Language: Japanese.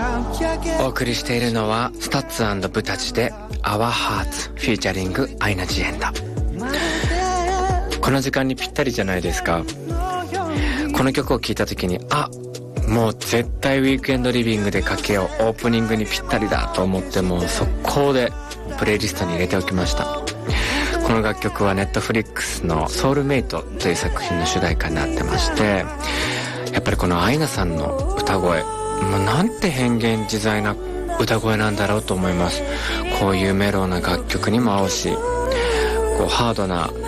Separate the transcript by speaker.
Speaker 1: お送りしているのはスタッツ&ブタチで Our Hearts フィーチャリングアイナ・ジ・エンダ。この時間にぴったりじゃないですか。この曲を聴いた時にもう絶対ウィークエンドリビングでかけよう、オープニングにぴったりだと思って、もう速攻でプレイリストに入れておきました。この楽曲はネットフリックスのソウルメイトという作品の主題歌になってまして、やっぱりこのアイナさんの歌声、もうなんて変幻自在な歌声なんだろうと思います。こういうメロウな楽曲にも合うし、こうハードな